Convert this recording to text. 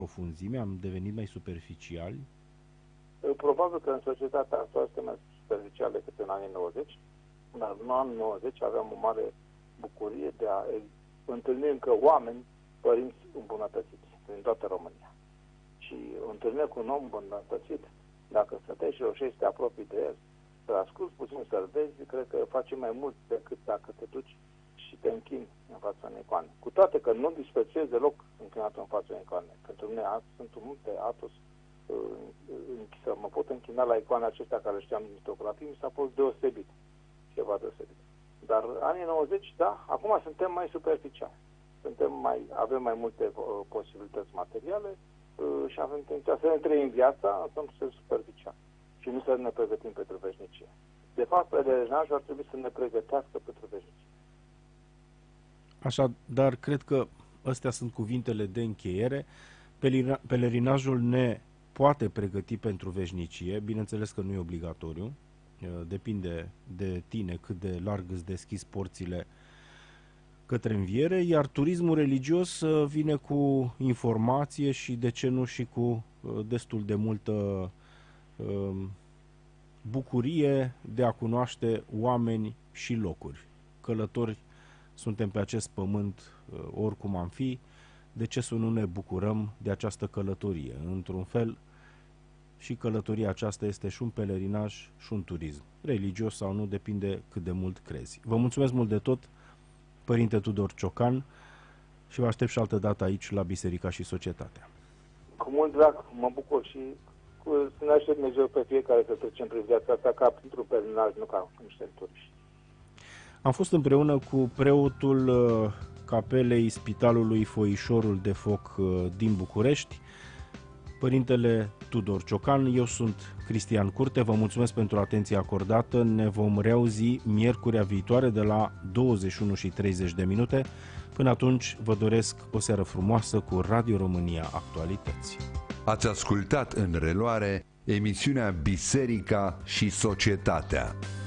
profunzime, am devenit mai superficiali? Probabil că în societatea actuală suntem mai superficiale decât în anii 90, dar în anii 90 aveam o mare bucurie de a întâlni încă oameni, părinți îmbunătățiți din toată România. Și întâlnirea cu un om îmbunătățit, dacă stăteai și reușești să te apropii de el, să asculți puțin, să-l vezi, cred că face mai mult decât dacă te duci și te închini în fața unei icoane. Cu toate că nu disprețuiesc deloc închinatul în fața unei icoane. Pentru mine sunt multe atos să mă pot închina la icoane acestea care știam din litografii, mi s-a fost deosebit. Ceva deosebit. Dar anii 90, da, acum suntem mai superficiali. Avem mai multe posibilități materiale și avem tendința să ne trăim viața, însă nu să superficial. Și nu să ne pregătim pentru veșnicie. De fapt, pelerinajul ar trebui să ne pregătească pentru veșnicie. Așa, dar cred că astea sunt cuvintele de încheiere. Pelerinajul ne poate pregăti pentru veșnicie, bineînțeles că nu e obligatoriu, depinde de tine cât de larg îți deschizi porțile către înviere, iar turismul religios vine cu informație și, de ce nu, și cu destul de multă bucurie de a cunoaște oameni și locuri. Călători suntem pe acest pământ oricum am fi, de ce să nu ne bucurăm de această călătorie? Într-un fel, și călătoria aceasta este și un pelerinaj și un turism. Religios sau nu, depinde cât de mult crezi. Vă mulțumesc mult de tot, Părinte Tudor Ciocan, și vă aștept și altă dată aici la Biserica și Societatea. Cu mult drag, mă bucur și să ne aștept Dumnezeu pe fiecare să trecem prin viața asta ca printr-un pelerinaj, nu ca niște turiști. Am fost împreună cu preotul Capelei Spitalului Foișorul de Foc din București, Părintele Tudor Ciocan. Eu sunt Cristian Curte, vă mulțumesc pentru atenția acordată. Ne vom reauzi miercurea viitoare de la 21:30. Până atunci, vă doresc o seară frumoasă cu Radio România Actualități. Ați ascultat în reluare emisiunea Biserica și Societatea.